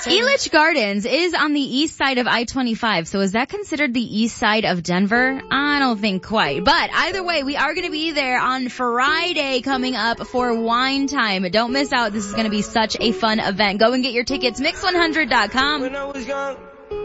Elitch Gardens is on the east side of I-25, so is that considered the east side of Denver? I don't think quite. But either way, we are going to be there on Friday coming up for Wine Time. Don't miss out. This is going to be such a fun event. Go and get your tickets, Mix100.com.